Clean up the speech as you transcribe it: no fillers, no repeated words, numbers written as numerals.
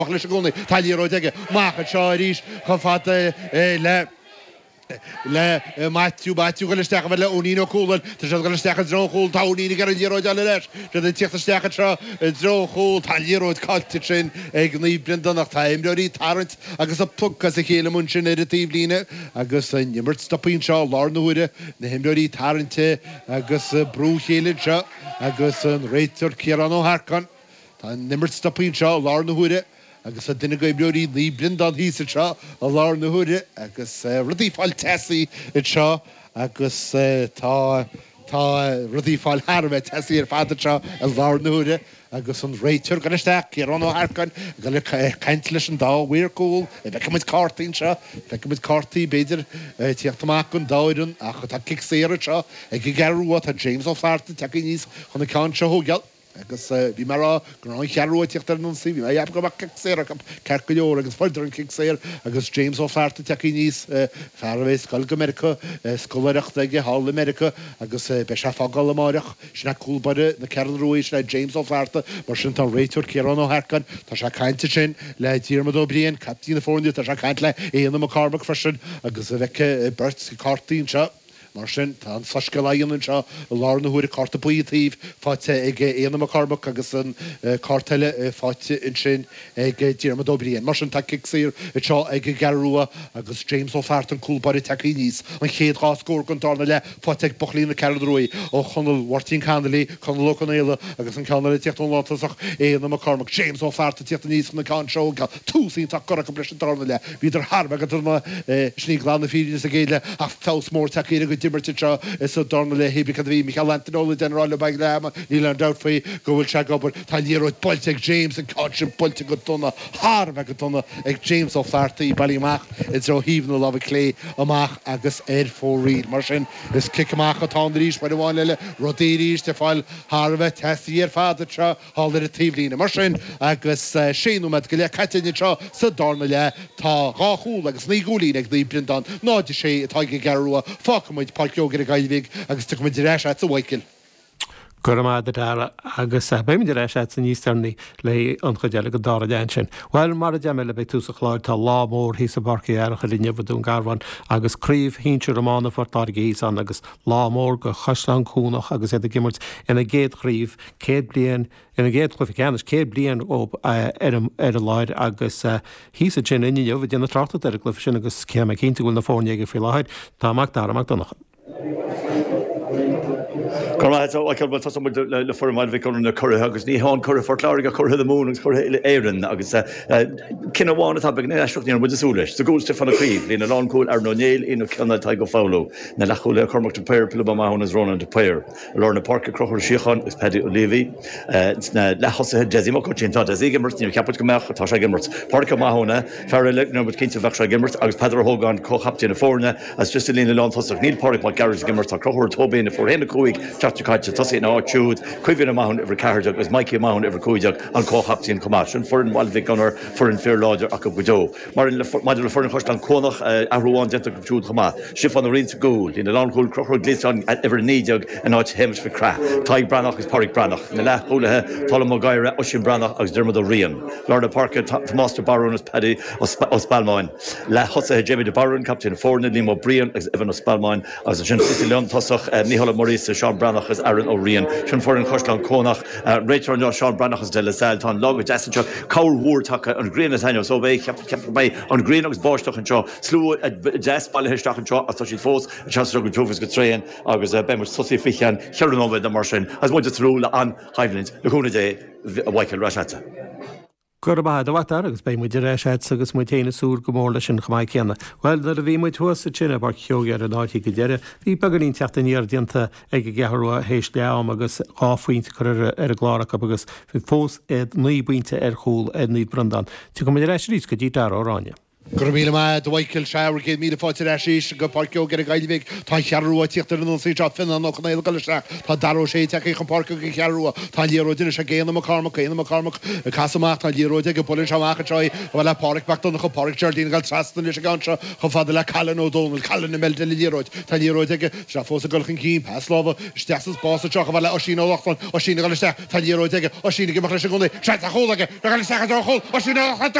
leis gúna talíróide mácha seirís chu fata le Matthew go leisteach le úníó cúil tá se go leisteach drochúil táína gar an díróid eile leis de den tíochttasteach tro drochúil talíróid calte sin ag ní blindannach taimreirí tarint agus a tuchas a chéile mun sin ar a tíomhlíne agus nimmert stoppaín seo lárnaúire na himreirí tarinte agus brú chéile seo agus an réitir Ciarán Ó Harcán tá nimmert stoppaín seo lárnaúire agus a duine go breí ní blindán hísa seo a lár na huire agus rudí fáil tesaí i seo agus tá rudí fáil Harbheith tesaí ar fada seo a lár na huire agus an réitir gan isteach Ciarán Ó Harcán go le caint leis an dá bhuiircúil i bheicimiid cartaín seo bheicimiid cartaí beidir tíochttamach an dáirann a chu tá cicséar seo ag go garú tá James Ó Fharta teaí níos chuna cáin seo thugeal agus bhí mar grán chearúteachtar an si bhí ag go sé ceir agus fáidir an cicséir agus James Ó Fharta teaí níos fearhééis Scoil go America scoireachta ag Hall America agus be se fágáil amach sinna cúlbare na cean roií sinna James Ó Fharta mar sin tá réitúir Ciarán Ó Harcán tá se caiinte sin le Diarmaid Ó Briain captína fórniú tá se caiint le éanam Carmach freisin agus a bheice burt cartaín seo mar sin tá an soscaíonn seo lár na huair carta buítíh fáte ag éanam Carmach agus an cartaile fáte in sin ag Diarmaid Ó Briain mar sin tá cicséir seo ag garúa agus James Ó Fharta an cúlbarí teaí níos an chéad gáscóir an darna le fáte ag bochlína ceadróí ó chunal Wartín Canlí chunal Locanéile agus an canal tíochtún látasach éanam Carmach James Ó Fharta tíochtta níos na cáin seo gal túsín tá gorach go breis an darna le híidir Harbheith go duna sníglána fírin a géile a fás mór teaí go Dimirte seo is a darna le hébí a bhí Michael Antonóla denráile bag léama níl an dat faoi go bhfuil se gobar tá líróid bolte ag James an cáid sin bolte go donna Harbheith go donna ag James Ó Fharta í bailíach is ó híomna lá clé amach agus fóríd mar sin is cic amach atá ríéis ba bháin leile rodéiríéis de fáil Harbheith teí ar fáda seo háir a tíomhlína mar sin agus séúid go le caiine seo sa darna le tá gáúil agus níúlín ag dí brindán náidir sé atá go garúa fáchamuid parceoga a gaiilhíh agus tu muid réis a bhaicil. Goramáidir agus béimiidir éis san níos tarnaí le an chudeala go dára déan sin. Weil mar a deime be túsa chláir tá lámór hí sa barcaí aircha i nemhadún garhain agusríomh hínse romána fortáir géís an agus lámór go chaislan cúnach agus iad gimmert ina géad chríomh céad blian ina géad chluficeannas céad blian ó ar a láir agus hí sa sin inniuh déanana trachtta ar a glufi sin agus céime cinnta bhfuil na fórne go fí láid táach darach donnacha. le formáid bhí chun na chutha agus ní háin chur fortláir go chutha mún agus chutha éan agus cinna bháinna tá beag éisteachníar bud asúlis. Tá gúil Stefan Críomh lína lánúil ar nónéil ina cena tá go fáú na lechúla chumach de péir pila mána róna de péir. Lár na parca crochir siochan is Paddy O'Leary na lechosathe deimach chu tínta a gimmert ní ceapad go meach tá sé gimmert. Parca mána fearile nó bud cinnte bheith sé gimmert agus Pedro Hogan choptaína fórna as just lína lántasach níl parc má garris gimmert tá crochir tóbéna fórhéna cuaig Chachacacha tosí ná túúd chuimhína máhann ibre ceirdeach agus Mikey máhann ibre cúideach an cóchaptíín comás an forin bhilbhíh ganar forin fearláidir a go budó. Mar maidir le forin chostan cónach ahrúáin deach go túúd chomá. Sifan a rint gúil ína lánúil crochir glíán ibre níideag an áit héims fi crá. Taig branach agus páric branach. Na lethúlathe tal má gaiire ó sin branach agus Dermot O'Rian. Lár na parca Master Barún as Paddy ó Spalmáin. Le hosathe Jamie de Barún captain fórna Limo Brian agus Evan ó Spalmáin agus sin Sicilian tosach Nicola Maurice Sean Branach as Aaron O'Rian sin forin choslan cónach réitir an Sean Branach as de la Salle tá lágad deasanseach cáirhúr take an gréna taine so bheith ceap bei an gréin agus báisteach an seo slú deasbaile heisteach an seo atá si fós chance go trúfas go tréin agus bémar susí fichan cheanóid a mar sin as muid trúla an Highlands leúna dé a bhaicil rasata. Gurbaid a bhatar agus bé muidir éisiid agus mu téanana súr go mór lei sin chomáid ceanna. Weil na a bhí muid thuasa sinna bar ceogear an áití go deire, bhí bagarín teachtaíar dianta ag go geharú hééis leam agus áfuointe chu ar a gláracha agus bhí fós ní buinte ar chúil níd brandan. Tu go muidir éis rí go dtí dar óráine. Gurmíle mai dwaicil seir cé mí fáte éis go parcio gur a gaiilvih tá chearú tíachtar an sí finna nó éil goisteach tá daró sé teach chu parca go chearú tá líróidir se géanam carmach géanam carmach casamach tá líróide go bolin seachcha troi bhil le park bachtan chu park Jardín gal trastan is ganse chu fada le callan ó dónal callan na melde le líróid tá líróide se fós a golchan cí peslá steas bás teach bhile ó sin óachtan ó sinna galiste tá líróide ó sinna go mar se gona se a cholaige gal se choil ó sinna